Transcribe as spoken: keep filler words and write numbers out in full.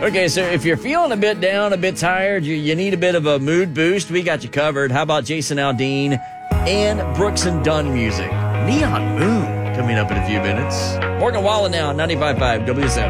Okay, so if you're feeling a bit down, a bit tired, you, you need a bit of a mood boost, we got you covered. How about Jason Aldean and Brooks and Dunn music? Neon Moon coming up in a few minutes. Morgan Wallen now, ninety-five point five W S M.